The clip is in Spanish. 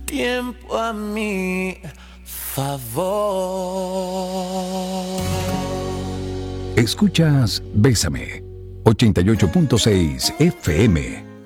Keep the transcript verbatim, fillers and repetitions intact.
tiempo a mi favor. Escuchas Bésame, ochenta y ocho punto seis F M.